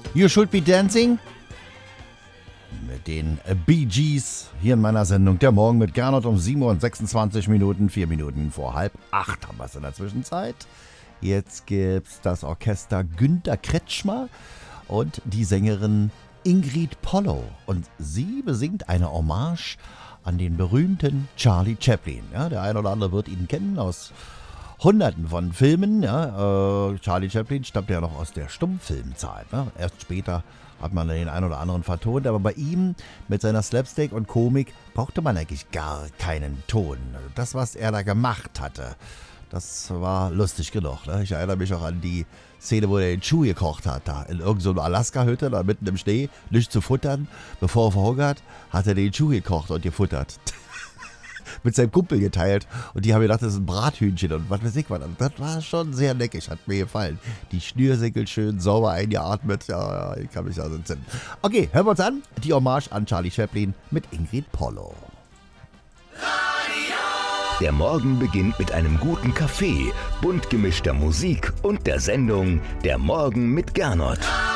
You Should Be Dancing mit den Bee Gees hier in meiner Sendung Der Morgen mit Gernot um 7 Uhr und 26 Minuten, 4 Minuten vor 7:30 haben wir es in der Zwischenzeit. Jetzt gibt's das Orchester Günter Kretschmer und die Sängerin Ingrid Polow. Und sie besingt eine Hommage an den berühmten Charlie Chaplin. Ja, der eine oder andere wird ihn kennen aus Hunderten von Filmen. Ja. Charlie Chaplin stammt ja noch aus der Stummfilmzeit. Ne? Erst später hat man den einen oder anderen vertont. Aber bei ihm mit seiner Slapstick und Komik brauchte man eigentlich gar keinen Ton. Also das, was er da gemacht hatte, das war lustig genug. Ne? Ich erinnere mich auch an die Szene, wo er den Schuh gekocht hat. Da in irgendeiner Alaska-Hütte, da mitten im Schnee, nichts zu futtern. Bevor er verhungert, hat er den Schuh gekocht und gefuttert. Mit seinem Kumpel geteilt. Und die haben gedacht, das ist ein Brathühnchen und was weiß ich was. Das war schon sehr leckig, hat mir gefallen. Die Schnürsenkel schön sauber eingeatmet. Ja, ich kann mich also entsinnen. Okay, hören wir uns an. Die Hommage an Charlie Chaplin mit Ingrid Polow. Der Morgen beginnt mit einem guten Kaffee, bunt gemischter Musik und der Sendung Der Morgen mit Gernot.